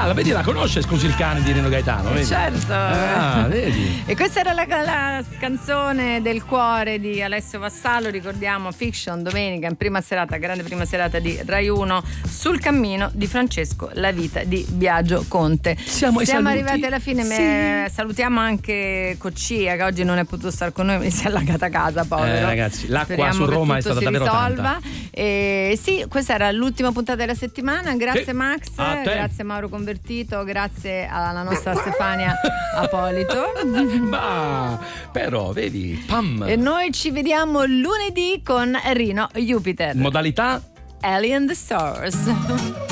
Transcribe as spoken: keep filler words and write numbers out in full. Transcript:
Ah, la vedi, la conosce Scusi il cane di Rino Gaetano, vedi? Certo. Ah, vedi. E questa era la, la canzone del cuore di Alessio Vassallo, ricordiamo Fiction, domenica in prima serata, grande prima serata di Rai uno, Sul cammino di Francesco La vita di Biagio Conte. Siamo, Siamo saluti. arrivati alla fine, Sì. me, salutiamo anche Coccia che oggi non è potuto stare con noi, mi si è allagata a casa, povero. Eh, ragazzi, l'acqua Speriamo su che Roma è tutto stata si davvero risolva. tanta. E sì, questa era l'ultima puntata della settimana. Grazie Sì. Max, A te. grazie Mauro Convertito, grazie alla nostra Stefania Apolito. Ma però, vedi, pam. E noi ci vediamo lunedì con Rino Jupiter. Modalità Alien the Stars.